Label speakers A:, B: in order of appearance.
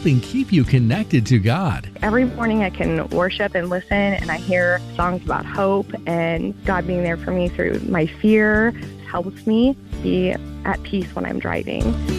A: helping keep you connected to God.
B: Every morning I can worship and listen, and I hear songs about hope and God being there for me through my fear. Helps me be at peace when I'm driving.